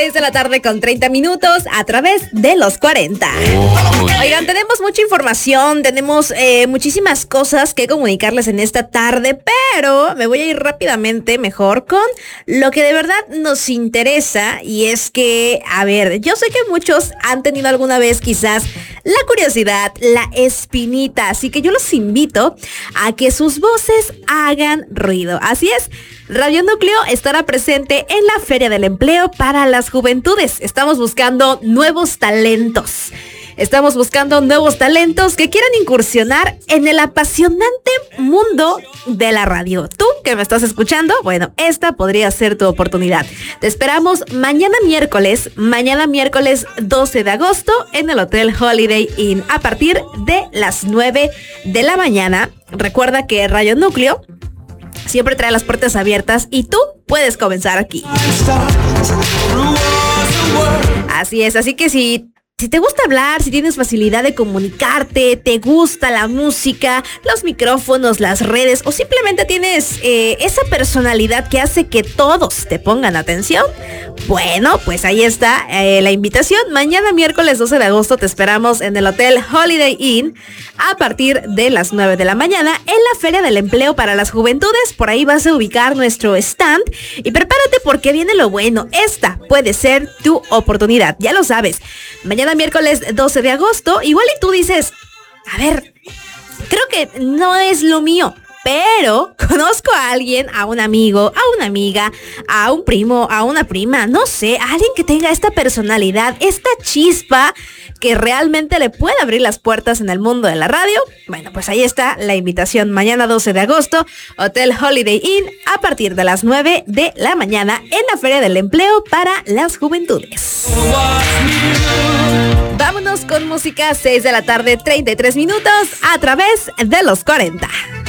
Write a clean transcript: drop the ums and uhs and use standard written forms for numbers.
6 de la tarde con 30 minutos a través de los 40. Oigan, tenemos mucha información, tenemos muchísimas cosas que comunicarles en esta tarde, pero me voy a ir rápidamente mejor con lo que de verdad nos interesa. Y es que, a ver, yo sé que muchos han tenido alguna vez quizás la curiosidad, la espinita, así que yo los invito a que sus voces hagan ruido. Así es, Radio Núcleo estará presente en la Feria del Empleo para las Juventudes. Estamos buscando nuevos talentos. Estamos buscando nuevos talentos que quieran incursionar en el apasionante mundo de la radio. Tú que me estás escuchando, bueno, esta podría ser tu oportunidad. Te esperamos mañana miércoles 12 de agosto en el Hotel Holiday Inn a partir de las 9 de la mañana. Recuerda que Radio Núcleo siempre trae las puertas abiertas y tú puedes comenzar aquí. Así es, así que si te gusta hablar, si tienes facilidad de comunicarte, te gusta la música, los micrófonos, las redes, o simplemente tienes esa personalidad que hace que todos te pongan atención, bueno, pues ahí está la invitación. Mañana miércoles 12 de agosto te esperamos en el Hotel Holiday Inn a partir de las 9 de la mañana en la Feria del Empleo para las Juventudes. Por ahí vas a ubicar nuestro stand y prepárate porque viene lo bueno. Esta puede ser tu oportunidad, ya lo sabes. Mañana miércoles 12 de agosto, igual y tú dices, a ver, creo que no es lo mío, pero conozco a alguien, a un amigo, a una amiga, a un primo, a una prima, no sé, a alguien que tenga esta personalidad, esta chispa que realmente le puede abrir las puertas en el mundo de la radio. Bueno, pues ahí está la invitación. Mañana 12 de agosto, Hotel Holiday Inn a partir de las 9 de la mañana en la Feria del Empleo para las Juventudes. Vámonos con música, 6 de la tarde, 33 minutos a través de los 40.